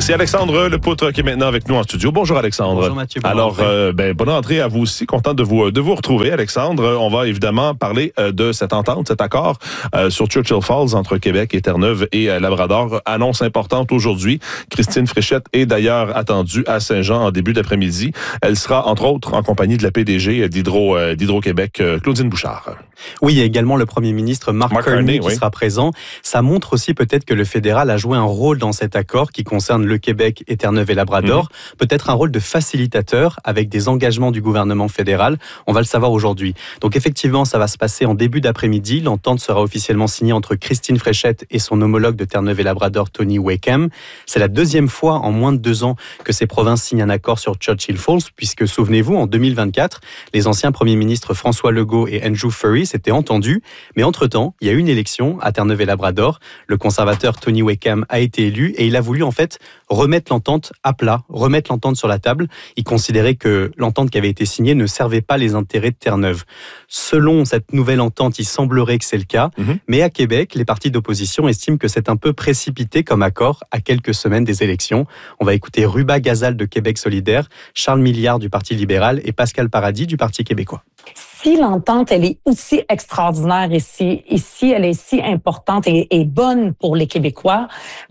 C'est Alexandre Lepoutre qui est maintenant avec nous en studio. Bonjour Alexandre. Bonjour Mathieu. Alors, bonne rentrée à vous aussi. Content de vous retrouver, Alexandre. On va évidemment parler de cette entente, cet accord sur Churchill Falls entre Québec et Terre-Neuve et Labrador. Annonce importante aujourd'hui. Christine Fréchette est d'ailleurs attendue à Saint-Jean en début d'après-midi. Elle sera entre autres en compagnie de la PDG d'Hydro-Québec, Claudine Bouchard. Oui, il y a également le premier ministre Mark Carney qui sera présent. Ça montre aussi peut-être que le fédéral a joué un rôle dans cet accord qui concerne le Québec et Terre-Neuve et Labrador. Peut-être un rôle de facilitateur avec des engagements du gouvernement fédéral. On va le savoir aujourd'hui. Donc effectivement, ça va se passer en début d'après-midi. L'entente sera officiellement signée entre Christine Fréchette et son homologue de Terre-Neuve et Labrador, Tony Wakeham. C'est la deuxième fois en moins de 2 ans que ces provinces signent un accord sur Churchill Falls, puisque souvenez-vous, en 2024, les anciens premiers ministres François Legault et Andrew Furey s'étaient entendus. Mais entre-temps, il y a eu une élection à Terre-Neuve et Labrador. Le conservateur Tony Wakeham a été élu et il a voulu en fait remettre l'entente à plat, remettre l'entente sur la table. Il considérait que l'entente qui avait été signée ne servait pas les intérêts de Terre-Neuve. Selon cette nouvelle entente, il semblerait que c'est le cas. Mais à Québec, les partis d'opposition estiment que c'est un peu précipité comme accord à quelques semaines des élections. On va écouter Ruba Gazal de Québec solidaire, Charles Milliard du Parti libéral et Pascal Paradis du Parti québécois. Si l'entente, elle est aussi extraordinaire ici elle est si importante et bonne pour les Québécois,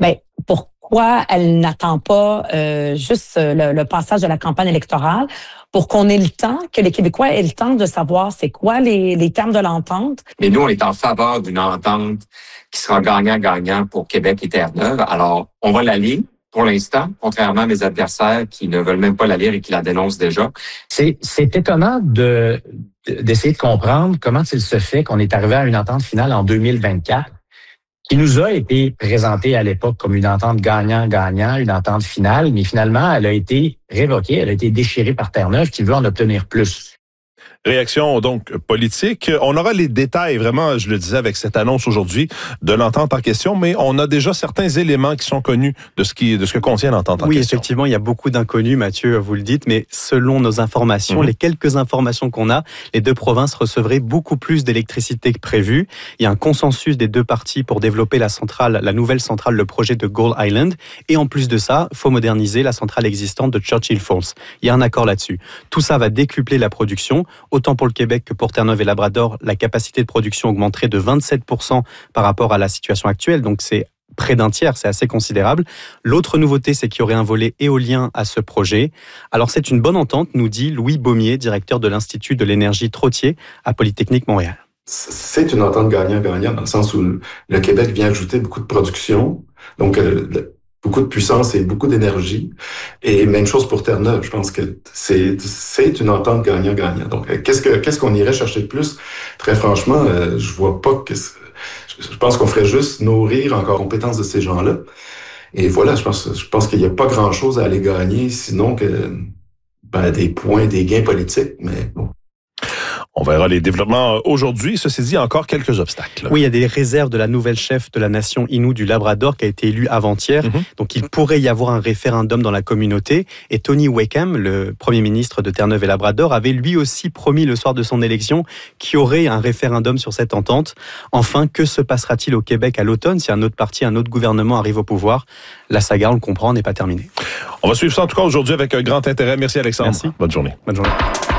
pourquoi elle n'attend pas juste le passage de la campagne électorale pour qu'on ait le temps, que les Québécois aient le temps de savoir c'est quoi les termes de l'entente? Mais nous, on est en faveur d'une entente qui sera gagnant-gagnant pour Québec et Terre-Neuve. Alors, on va la lire. Pour l'instant, contrairement à mes adversaires qui ne veulent même pas la lire et qui la dénoncent déjà. C'est étonnant d'essayer de comprendre comment il se fait qu'on est arrivé à une entente finale en 2024 qui nous a été présentée à l'époque comme une entente gagnant-gagnant, une entente finale, mais finalement, elle a été révoquée, elle a été déchirée par Terre-Neuve qui veut en obtenir plus. Réaction donc politique. On aura les détails, vraiment, je le disais, avec cette annonce aujourd'hui de l'entente en question, mais on a déjà certains éléments qui sont connus de ce que contient l'entente en question. Oui, effectivement, il y a beaucoup d'inconnus, Mathieu, vous le dites, mais selon nos informations, les quelques informations qu'on a, les deux provinces recevraient beaucoup plus d'électricité que prévu. Il y a un consensus des deux parties pour développer la nouvelle centrale, le projet de Gull Island, et en plus de ça, il faut moderniser la centrale existante de Churchill Falls. Il y a un accord là-dessus. Tout ça va décupler la production. Autant pour le Québec que pour Terre-Neuve et Labrador, la capacité de production augmenterait de 27% par rapport à la situation actuelle. Donc c'est près d'un tiers, c'est assez considérable. L'autre nouveauté, c'est qu'il y aurait un volet éolien à ce projet. Alors c'est une bonne entente, nous dit Louis Baumier, directeur de l'Institut de l'énergie Trottier à Polytechnique Montréal. C'est une entente gagnant-gagnant dans le sens où le Québec vient ajouter beaucoup de production, donc beaucoup de puissance et beaucoup d'énergie. Et même chose pour Terre-Neuve. Je pense que c'est une entente gagnant-gagnant. Donc, qu'est-ce qu'on irait chercher de plus? Très franchement, je vois pas je pense qu'on ferait juste nourrir encore les compétences de ces gens-là. Et voilà, je pense qu'il n'y a pas grand-chose à aller gagner, sinon que des gains politiques. Mais bon. On verra les développements aujourd'hui. Ceci dit, encore quelques obstacles. Oui, il y a des réserves de la nouvelle chef de la nation Innu du Labrador qui a été élue avant-hier. Donc, il pourrait y avoir un référendum dans la communauté. Et Tony Wakeham, le premier ministre de Terre-Neuve et Labrador, avait lui aussi promis le soir de son élection qu'il y aurait un référendum sur cette entente. Enfin, que se passera-t-il au Québec à l'automne si un autre parti, un autre gouvernement arrive au pouvoir? La saga, on le comprend, n'est pas terminée. On va suivre ça en tout cas aujourd'hui avec un grand intérêt. Merci Alexandre. Merci. Bonne journée. Bonne journée.